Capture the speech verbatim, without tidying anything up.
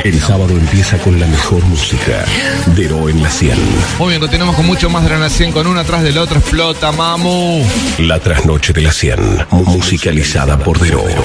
El sábado empieza con la mejor música. Dero en la cien. Muy bien, continuamos con mucho más de la cien, con una atrás del otro. Explota, mamu. La trasnoche de la cien. Musicalizada por Dero.